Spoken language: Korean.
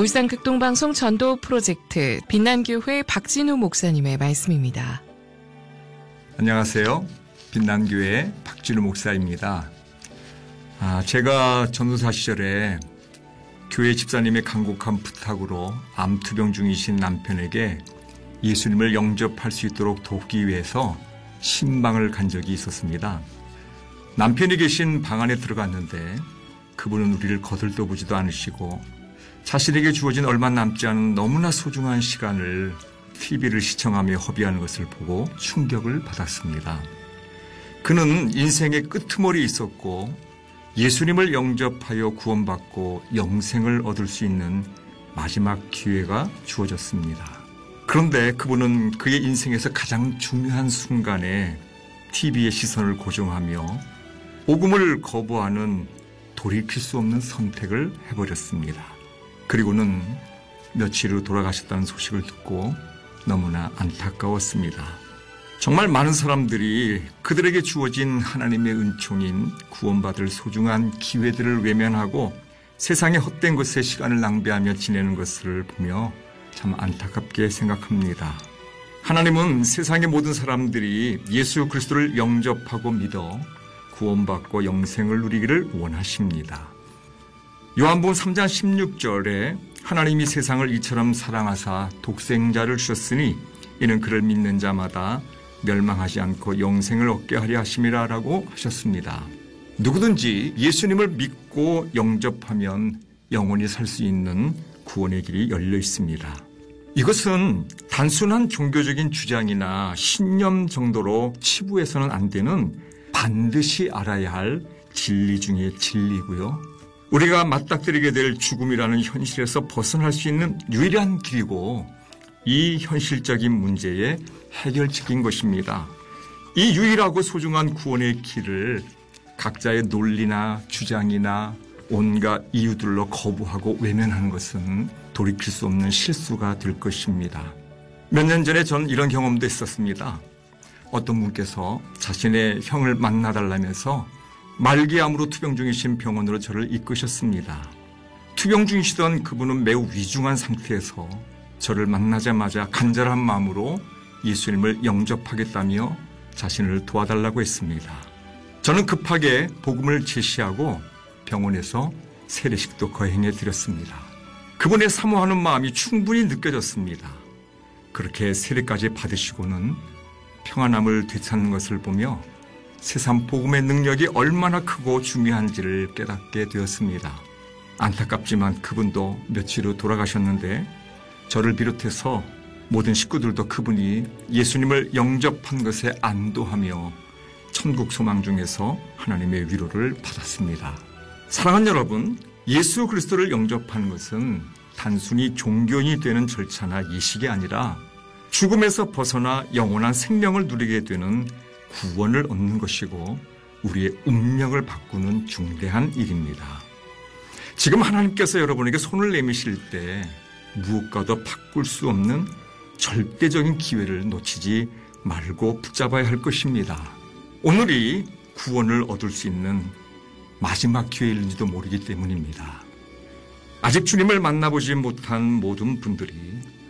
울산 극동방송 전도 프로젝트 빛난교회 박진우 목사님의 말씀입니다. 안녕하세요. 빛난교회 박진우 목사입니다. 제가 전도사 시절에 교회 집사님의 간곡한 부탁으로 암투병 중이신 남편에게 예수님을 영접할 수 있도록 돕기 위해서 신방을 간 적이 있었습니다. 남편이 계신 방 안에 들어갔는데 그분은 우리를 거들떠보지도 않으시고 자신에게 주어진 얼마 남지 않은 너무나 소중한 시간을 TV를 시청하며 허비하는 것을 보고 충격을 받았습니다. 그는 인생의 끄트머리에 있었고 예수님을 영접하여 구원받고 영생을 얻을 수 있는 마지막 기회가 주어졌습니다. 그런데 그분은 그의 인생에서 가장 중요한 순간에 TV의 시선을 고정하며 복음을 거부하는 돌이킬 수 없는 선택을 해버렸습니다. 그리고는 며칠 후 돌아가셨다는 소식을 듣고 너무나 안타까웠습니다. 정말 많은 사람들이 그들에게 주어진 하나님의 은총인 구원받을 소중한 기회들을 외면하고 세상의 헛된 것에 시간을 낭비하며 지내는 것을 보며 참 안타깝게 생각합니다. 하나님은 세상의 모든 사람들이 예수 그리스도를 영접하고 믿어 구원받고 영생을 누리기를 원하십니다. 요한복음 3장 16절에 하나님이 세상을 이처럼 사랑하사 독생자를 주셨으니 이는 그를 믿는 자마다 멸망하지 않고 영생을 얻게 하려 하심이라 라고 하셨습니다. 누구든지 예수님을 믿고 영접하면 영원히 살 수 있는 구원의 길이 열려 있습니다. 이것은 단순한 종교적인 주장이나 신념 정도로 치부해서는 안 되는 반드시 알아야 할 진리 중의 진리고요. 우리가 맞닥뜨리게 될 죽음이라는 현실에서 벗어날 수 있는 유일한 길이고 이 현실적인 문제의 해결책인 것입니다. 이 유일하고 소중한 구원의 길을 각자의 논리나 주장이나 온갖 이유들로 거부하고 외면하는 것은 돌이킬 수 없는 실수가 될 것입니다. 몇 년 전에 전 이런 경험도 있었습니다. 어떤 분께서 자신의 형을 만나달라면서 말기암으로 투병 중이신 병원으로 저를 이끄셨습니다. 투병 중이시던 그분은 매우 위중한 상태에서 저를 만나자마자 간절한 마음으로 예수님을 영접하겠다며 자신을 도와달라고 했습니다. 저는 급하게 복음을 제시하고 병원에서 세례식도 거행해 드렸습니다. 그분의 사모하는 마음이 충분히 느껴졌습니다. 그렇게 세례까지 받으시고는 평안함을 되찾는 것을 보며 세상 복음의 능력이 얼마나 크고 중요한지를 깨닫게 되었습니다. 안타깝지만 그분도 며칠 후 돌아가셨는데 저를 비롯해서 모든 식구들도 그분이 예수님을 영접한 것에 안도하며 천국 소망 중에서 하나님의 위로를 받았습니다. 사랑하는 여러분, 예수 그리스도를 영접하는 것은 단순히 종교인이 되는 절차나 예식이 아니라 죽음에서 벗어나 영원한 생명을 누리게 되는 구원을 얻는 것이고 우리의 운명을 바꾸는 중대한 일입니다. 지금 하나님께서 여러분에게 손을 내미실 때 무엇과도 바꿀 수 없는 절대적인 기회를 놓치지 말고 붙잡아야 할 것입니다. 오늘이 구원을 얻을 수 있는 마지막 기회일지도 모르기 때문입니다. 아직 주님을 만나보지 못한 모든 분들이